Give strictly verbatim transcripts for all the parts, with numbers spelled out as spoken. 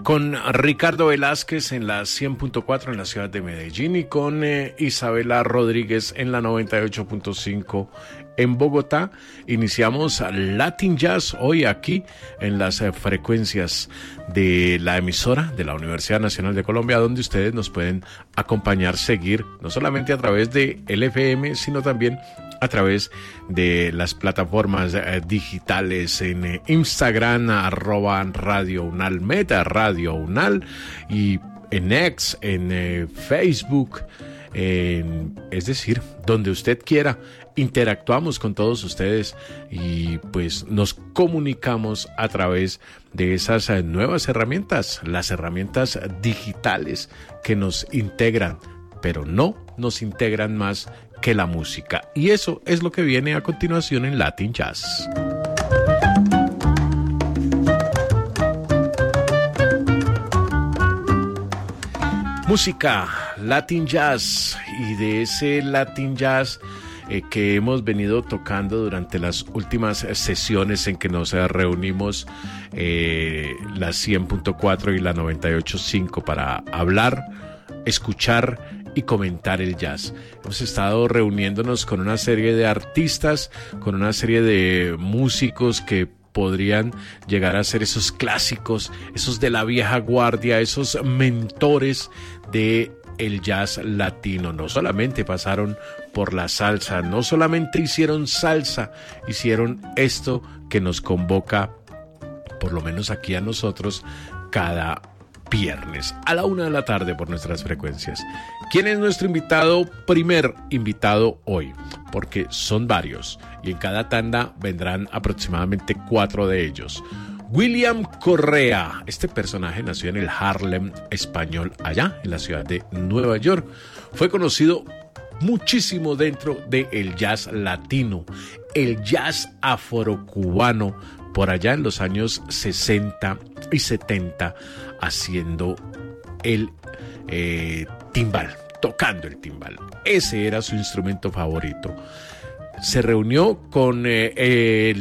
con Ricardo Velázquez en la cien punto cuatro en la ciudad de Medellín y con eh, Isabela Rodríguez en la noventa y ocho punto cinco en Bogotá. Iniciamos Latin Jazz hoy aquí en las eh, frecuencias de la emisora de la Universidad Nacional de Colombia, donde ustedes nos pueden acompañar, seguir, no solamente a través de el F M, sino también a través de las plataformas eh, digitales en eh, Instagram, arroba Radio Unal, Meta Radio Unal, y en X, en eh, Facebook, eh, es decir, donde usted quiera. Interactuamos con todos ustedes y pues nos comunicamos a través de esas eh, nuevas herramientas, las herramientas digitales que nos integran, pero no nos integran más que la música. Y eso es lo que viene a continuación en Latin Jazz. Música, Latin Jazz, y de ese Latin Jazz eh, que hemos venido tocando durante las últimas sesiones en que nos eh, reunimos eh, la cien punto cuatro y la noventa y ocho punto cinco para hablar, escuchar y comentar el jazz. Hemos estado reuniéndonos con una serie de artistas, con una serie de músicos que podrían llegar a ser esos clásicos, esos de la vieja guardia, esos mentores de el jazz latino. No solamente pasaron por la salsa, no solamente hicieron salsa, hicieron esto que nos convoca, por lo menos aquí a nosotros, cada viernes a la una de la tarde por nuestras frecuencias. ¿Quién es nuestro invitado? Primer invitado hoy, porque son varios y en cada tanda vendrán aproximadamente cuatro de ellos. William Correa, este personaje nació en el Harlem español, allá en la ciudad de Nueva York. Fue conocido muchísimo dentro del jazz latino, el jazz afrocubano, por allá en los años sesenta y setenta, haciendo el eh, timbal, tocando el timbal. Ese era su instrumento favorito. Se reunió con eh, el,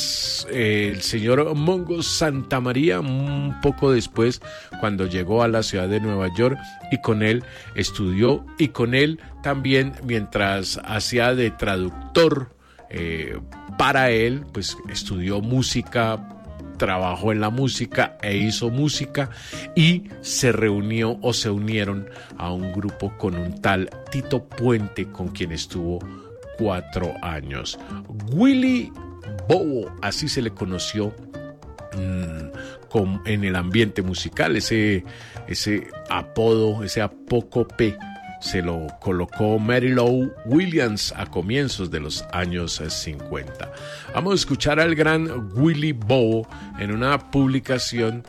el señor Mongo Santamaría un poco después, cuando llegó a la ciudad de Nueva York, y con él estudió, y con él también, mientras hacía de traductor eh, para él, pues estudió música, trabajó en la música e hizo música, y se reunió o se unieron a un grupo con un tal Tito Puente, con quien estuvo cuatro años. Willy Bobo, así se le conoció mmm, con, en el ambiente musical. Ese, ese apodo, ese apócope se lo colocó Mary Lou Williams a comienzos de los años cincuenta. Vamos a escuchar al gran Willy Bobo en una publicación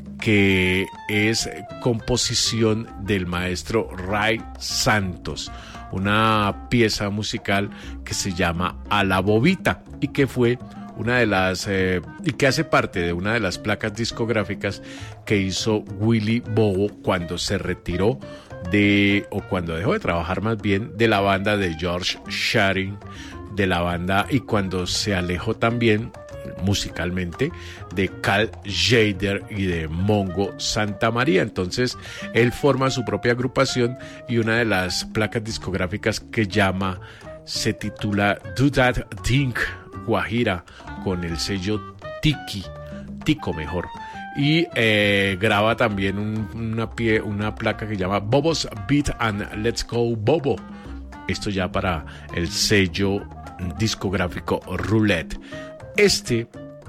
que es composición del maestro Ray Santos, una pieza musical que se llama A la Bobita, y que fue una de las eh, y que hace parte de una de las placas discográficas que hizo Willy Bobo cuando se retiró de, o cuando dejó de trabajar más bien, de la banda de George Shearing, de la banda, y cuando se alejó también musicalmente de Cal Tjader y de Mongo Santamaría. Entonces él forma su propia agrupación, y una de las placas discográficas que llama se titula Do That Thing Guajira, con el sello Tiki, Tico mejor, y eh, graba también un, una, pie, una placa que llama Bobo's Beat and Let's Go Bobo, esto ya para el sello discográfico Roulette. Este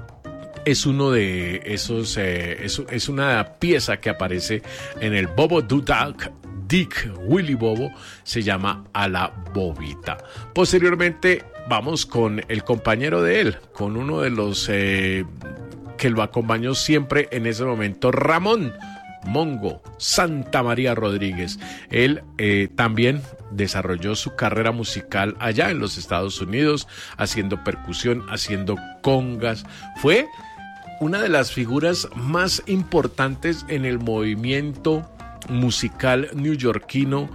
es uno de esos, eh, es, es una pieza que aparece en el Bobo Dudak Dick Willy Bobo, se llama A la Bobita. Posteriormente vamos con el compañero de él, con uno de los eh, que lo acompañó siempre en ese momento, Ramón Mongo Santamaría Rodríguez. Él eh, también desarrolló su carrera musical allá en los Estados Unidos, haciendo percusión, haciendo congas. Fue una de las figuras más importantes en el movimiento musical neoyorquino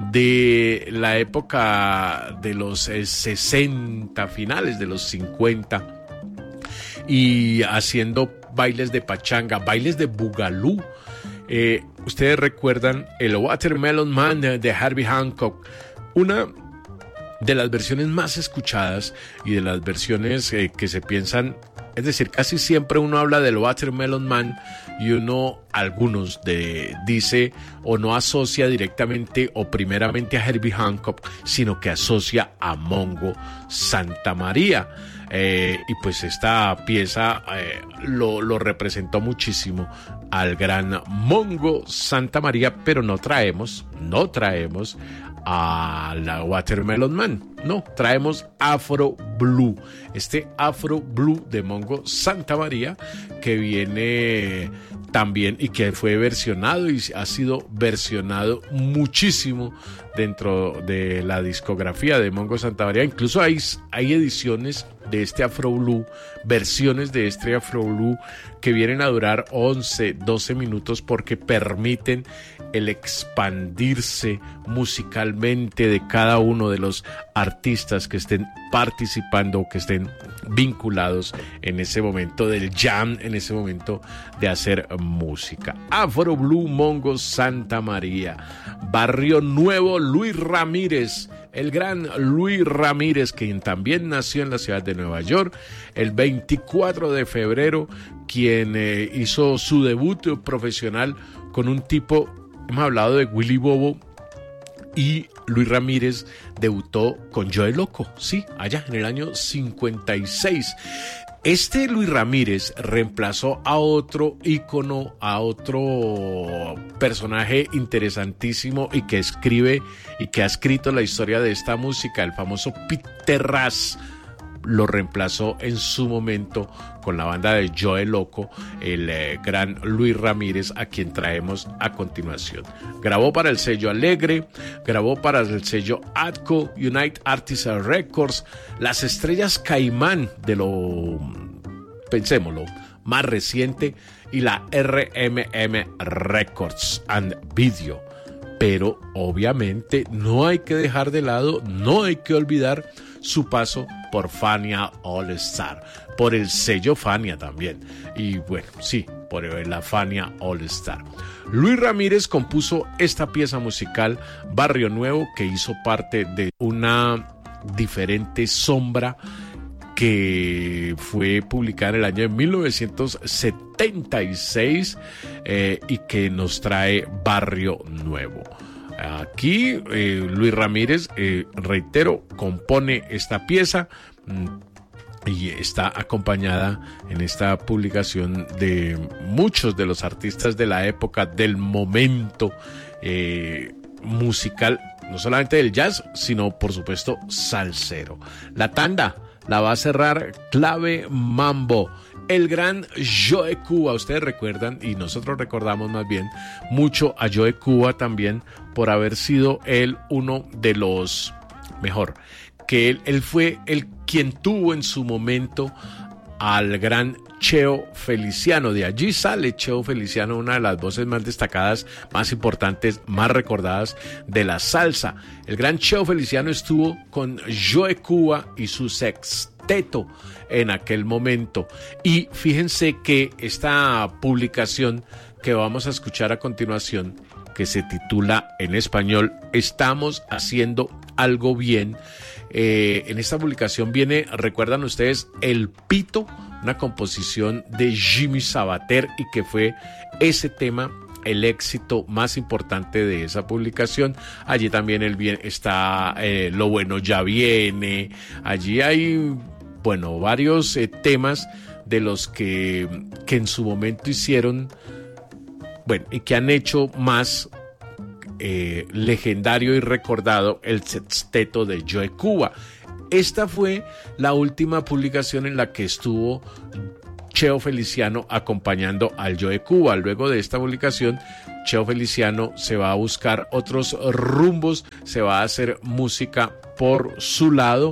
de la época de los eh, sesenta, finales de los cincuenta, y haciendo bailes de pachanga, bailes de bugalú. Eh, ustedes recuerdan el Watermelon Man de, de Herbie Hancock, una de las versiones más escuchadas y de las versiones eh, que se piensan, es decir, casi siempre uno habla del Watermelon Man y uno, algunos de, dice o no asocia directamente o primeramente a Herbie Hancock, sino que asocia a Mongo Santamaría. Eh, y pues esta pieza eh, lo, lo representó muchísimo al gran Mongo Santamaría, pero no traemos, no traemos a la Watermelon Man, no, traemos Afro Blue, este Afro Blue de Mongo Santamaría, que viene también y que fue versionado y ha sido versionado muchísimo dentro de la discografía de Mongo Santamaría. Incluso hay, hay ediciones de este Afro Blue, versiones de este Afro Blue que vienen a durar once, doce minutos porque permiten el expandirse musicalmente de cada uno de los artistas que estén participando o que estén vinculados en ese momento del jam, en ese momento de hacer música. Afro Blue, Mongo Santamaría. Barrio Nuevo, Luis Ramírez, el gran Luis Ramírez, quien también nació en la ciudad de Nueva York el veinticuatro de febrero, quien eh, hizo su debut profesional con un tipo, hemos hablado de Willy Bobo, y Luis Ramírez debutó con Joe Loco, sí, allá en el año cincuenta y seis. Este Luis Ramírez reemplazó a otro ícono, a otro personaje interesantísimo y que escribe y que ha escrito la historia de esta música, el famoso Peter Ras. Lo reemplazó en su momento con la banda de Joe Loco, el eh, gran Luis Ramírez, a quien traemos a continuación. Grabó para el sello Alegre, grabó para el sello Atco, United Artists Records, Las Estrellas Caimán, de lo, pensémoslo, más reciente, y la R M M Records and Video. Pero obviamente no hay que dejar de lado, no hay que olvidar su paso por Fania All Star, por el sello Fania también, y bueno, sí, por la Fania All Star. Luis Ramírez compuso esta pieza musical, Barrio Nuevo, que hizo parte de una diferente sombra que fue publicada en el año de mil novecientos setenta y seis eh, y que nos trae Barrio Nuevo. Aquí eh, Luis Ramírez, eh, reitero, compone esta pieza mmm, y está acompañada en esta publicación de muchos de los artistas de la época, del momento eh, musical, no solamente del jazz, sino por supuesto salsero. La tanda la va a cerrar Clave Mambo, el gran Joe Cuba. Ustedes recuerdan, y nosotros recordamos más bien mucho a Joe Cuba también, por haber sido él uno de los, mejor, que él, él fue el quien tuvo en su momento al gran Cheo Feliciano. De allí sale Cheo Feliciano, una de las voces más destacadas, más importantes, más recordadas de la salsa. El gran Cheo Feliciano estuvo con Joe Cuba y su sexteto en aquel momento. Y fíjense que esta publicación que vamos a escuchar a continuación, que se titula en español Estamos haciendo algo bien, eh, en esta publicación viene, recuerdan ustedes, El Pito, una composición de Jimmy Sabater, y que fue ese tema el éxito más importante de esa publicación. Allí también el bien está eh, Lo Bueno Ya Viene. Allí hay, bueno, varios eh, temas de los que, que en su momento hicieron, bueno, y que han hecho más eh, legendario y recordado el sexteto de Joe Cuba. Esta fue la última publicación en la que estuvo Cheo Feliciano acompañando al Joe Cuba. Luego de esta publicación, Cheo Feliciano se va a buscar otros rumbos, se va a hacer música por su lado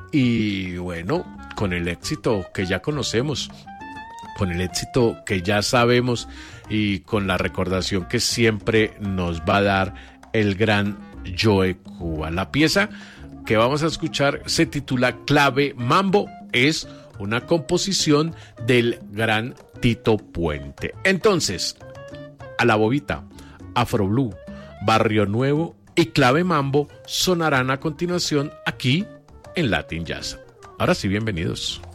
y bueno, con el éxito que ya conocemos, con el éxito que ya sabemos y con la recordación que siempre nos va a dar el gran Joe Cuba. La pieza que vamos a escuchar se titula Clave Mambo, es una composición del gran Tito Puente. Entonces, a la bobita, Afro Blue, Barrio Nuevo y Clave Mambo sonarán a continuación aquí en Latin Jazz. Ahora sí, bienvenidos.